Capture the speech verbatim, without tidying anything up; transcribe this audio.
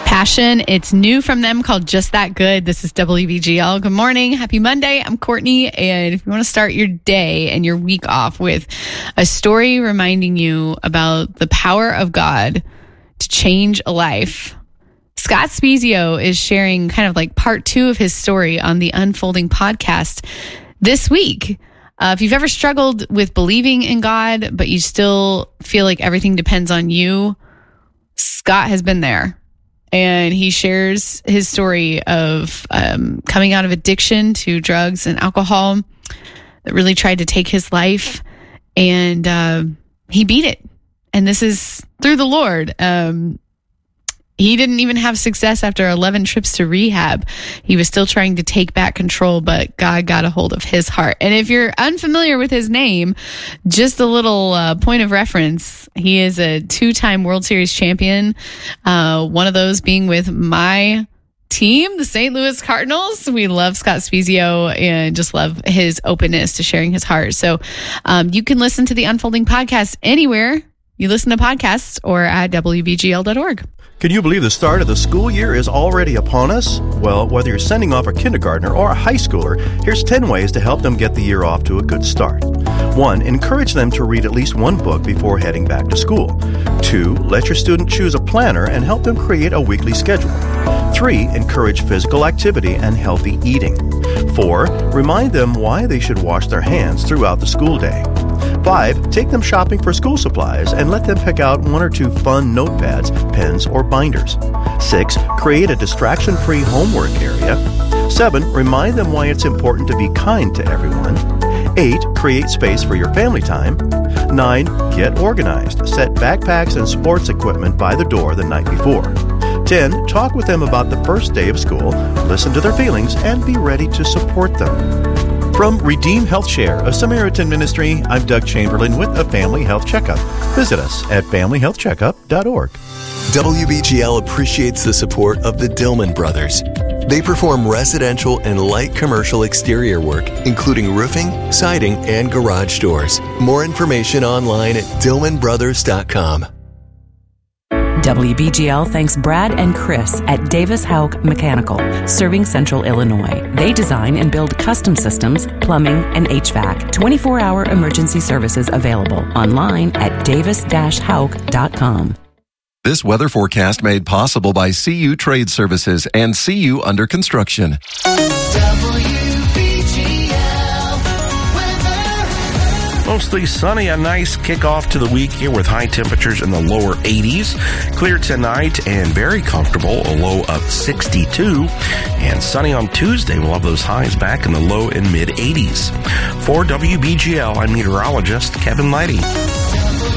Passion. It's new from them called Just That Good. This is W B G L. Good morning. Happy Monday. I'm Courtney. And if you want to start your day and your week off with a story reminding you about the power of God to change a life, Scott Spiezio is sharing kind of like part two of his story on the Unfolding podcast this week. Uh, if you've ever struggled with believing in God, but you still feel like everything depends on you, Scott has been there. And he shares his story of um, coming out of addiction to drugs and alcohol that really tried to take his life. And uh, he beat it. And this is through the Lord. Um, he didn't even have success after eleven trips to rehab. He was still trying to take back control, but God got a hold of his heart. And if you're unfamiliar with his name, just a little uh, point of reference. He is a two-time World Series champion. Uh, one of those being with my team, the Saint Louis Cardinals. We love Scott Spiezio and just love his openness to sharing his heart. So um, you can listen to the Unfolding podcast anywhere you listen to podcasts or at W B G L dot org. Can you believe the start of the school year is already upon us? Well, whether you're sending off a kindergartner or a high schooler, here's ten ways to help them get the year off to a good start. One, encourage them to read at least one book before heading back to school. Two, let your student choose a planner and help them create a weekly schedule. Three, encourage physical activity and healthy eating. Four, remind them why they should wash their hands throughout the school day. Five, take them shopping for school supplies and let them pick out one or two fun notepads, pens, or binders. Six, create a distraction-free homework area. Seven, remind them why it's important to be kind to everyone. Eight, create space for your family time. Nine, get organized. Set backpacks and sports equipment by the door the night before. Ten, talk with them about the first day of school, listen to their feelings, and be ready to support them. From Redeem Health Share, a Samaritan ministry, I'm Doug Chamberlain with a Family Health Checkup. Visit us at family health checkup dot org. W B G L appreciates the support of the Dillman Brothers. They perform residential and light commercial exterior work, including roofing, siding, and garage doors. More information online at dillman brothers dot com. W B G L thanks Brad and Chris at Davis Houck Mechanical, serving Central Illinois. They design and build custom systems, plumbing, and H V A C. twenty-four hour emergency services available online at davis dash houck dot com. This weather forecast made possible by C U Trade Services and C U Under Construction. Mostly sunny, a nice kickoff to the week here with high temperatures in the lower eighties. Clear tonight and very comfortable, a low of sixty-two. And sunny on Tuesday, we'll have those highs back in the low and mid eighties. For W B G L, I'm meteorologist Kevin Lighty.